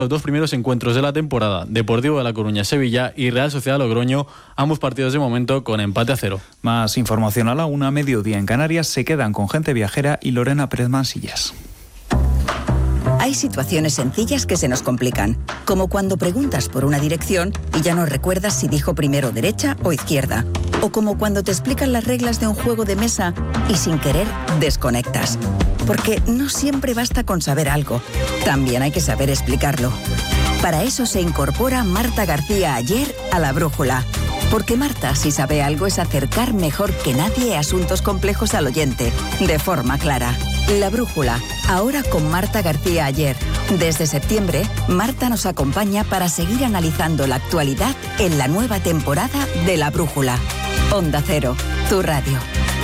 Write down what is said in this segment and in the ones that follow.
Los dos primeros encuentros de la temporada, Deportivo de La Coruña-Sevilla y Real Sociedad-Logroño, ambos partidos de momento con empate a 0. Más información a la 1, mediodía en Canarias. Se quedan con Gente Viajera y Lorena Pérez Mansillas. Hay situaciones sencillas que se nos complican, como cuando preguntas por una dirección y ya no recuerdas si dijo primero derecha o izquierda, o como cuando te explican las reglas de un juego de mesa y sin querer desconectas. Porque no siempre basta con saber algo, también hay que saber explicarlo. Para eso se incorpora Marta García Aller a La Brújula. Porque Marta, si sabe algo, es acercar mejor que nadie asuntos complejos al oyente, de forma clara. La Brújula, ahora con Marta García Aller. Desde septiembre, Marta nos acompaña para seguir analizando la actualidad en la nueva temporada de La Brújula. Onda Cero, tu radio.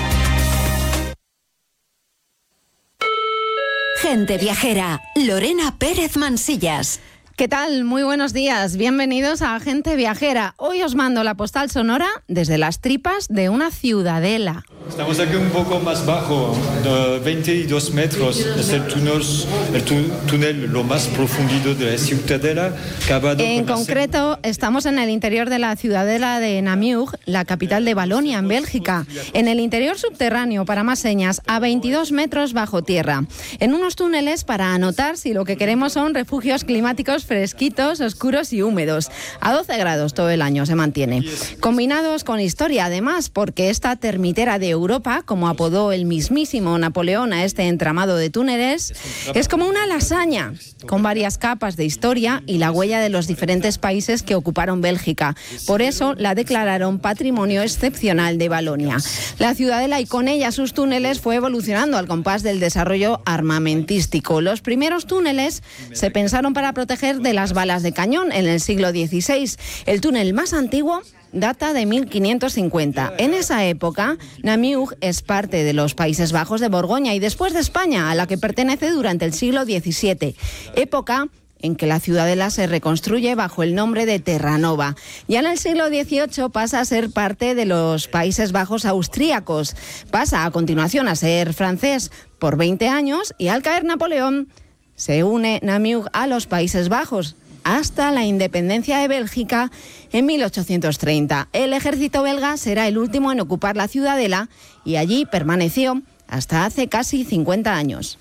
Gente Viajera, Lorena Pérez Mansillas. ¿Qué tal? Muy buenos días. Bienvenidos a Gente Viajera. Hoy os mando la postal sonora desde las tripas de una ciudadela. Estamos aquí un poco más bajo, de 22 metros. Es el túnel lo más profundo de la ciudadela. En concreto, estamos en el interior de la ciudadela de Namur, la capital de Valonia, en Bélgica. En el interior subterráneo, para más señas, a 22 metros bajo tierra. En unos túneles para anotar si lo que queremos son refugios climáticos fresquitos, oscuros y húmedos. A 12 grados todo el año se mantiene. Combinados con historia, además, porque esta termitera de Europa, como apodó el mismísimo Napoleón a este entramado de túneles, es como una lasaña, con varias capas de historia y la huella de los diferentes países que ocuparon Bélgica. Por eso la declararon Patrimonio Excepcional de Valonia. La ciudadela y con ella sus túneles fue evolucionando al compás del desarrollo armamentístico. Los primeros túneles se pensaron para proteger de las balas de cañón en el siglo XVI. El túnel más antiguo data de 1550. En esa época, Namur es parte de los Países Bajos de Borgoña y después de España, a la que pertenece durante el siglo XVII, época en que la ciudadela se reconstruye bajo el nombre de Terranova. Ya en el siglo XVIII pasa a ser parte de los Países Bajos austríacos. Pasa a continuación a ser francés por 20 años y al caer Napoleón se une Namur a los Países Bajos hasta la independencia de Bélgica en 1830. El ejército belga será el último en ocupar la ciudadela y allí permaneció hasta hace casi 50 años.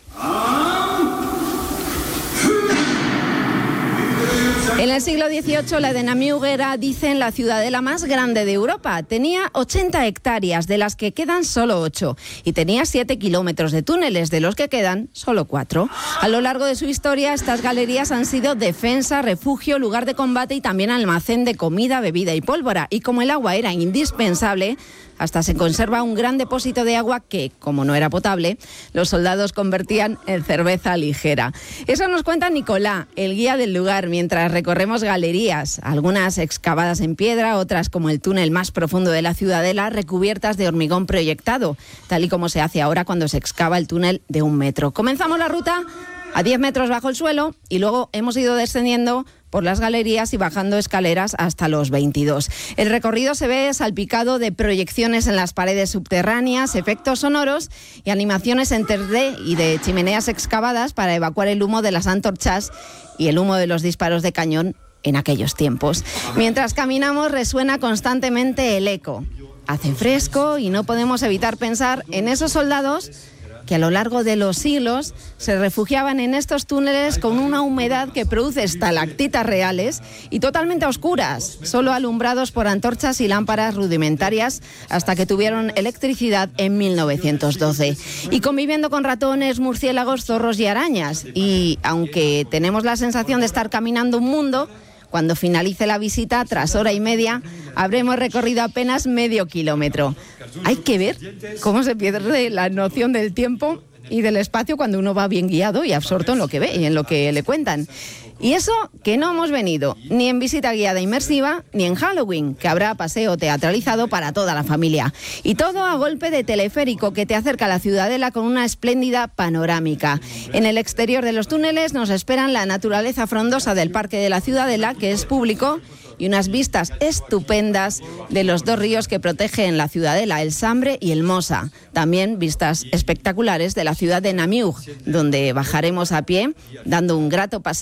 En el siglo XVIII, la de Namur era, dicen, la ciudadela más grande de Europa. Tenía 80 hectáreas, de las que quedan solo 8. Y tenía 7 kilómetros de túneles, de los que quedan solo 4. A lo largo de su historia, estas galerías han sido defensa, refugio, lugar de combate y también almacén de comida, bebida y pólvora. Y como el agua era indispensable, hasta se conserva un gran depósito de agua que, como no era potable, los soldados convertían en cerveza ligera. Eso nos cuenta Nicolás, el guía del lugar, mientras recorremos galerías, algunas excavadas en piedra, otras como el túnel más profundo de la ciudadela, recubiertas de hormigón proyectado, tal y como se hace ahora cuando se excava el túnel de 1 metro. Comenzamos la ruta a 10 metros bajo el suelo y luego hemos ido descendiendo por las galerías y bajando escaleras hasta los 22. El recorrido se ve salpicado de proyecciones en las paredes subterráneas, efectos sonoros y animaciones en 3D y de chimeneas excavadas para evacuar el humo de las antorchas y el humo de los disparos de cañón en aquellos tiempos. Mientras caminamos resuena constantemente el eco. Hace fresco y no podemos evitar pensar en esos soldados que a lo largo de los siglos se refugiaban en estos túneles con una humedad que produce estalactitas reales y totalmente oscuras, solo alumbrados por antorchas y lámparas rudimentarias hasta que tuvieron electricidad en 1912. Y conviviendo con ratones, murciélagos, zorros y arañas. Y aunque tenemos la sensación de estar caminando un mundo, cuando finalice la visita, tras hora y media, habremos recorrido apenas medio kilómetro. Hay que ver cómo se pierde la noción del tiempo y del espacio cuando uno va bien guiado y absorto en lo que ve y en lo que le cuentan. Y eso que no hemos venido ni en visita guiada inmersiva ni en Halloween, que habrá paseo teatralizado para toda la familia. Y todo a golpe de teleférico que te acerca a la ciudadela con una espléndida panorámica. En el exterior de los túneles nos esperan la naturaleza frondosa del Parque de la Ciudadela, que es público, y unas vistas estupendas de los 2 ríos que protegen la ciudadela, el Sambre y el Mosa. También vistas espectaculares de la ciudad de Namur, donde bajaremos a pie, dando un grato paseo para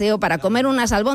comer unas albóndigas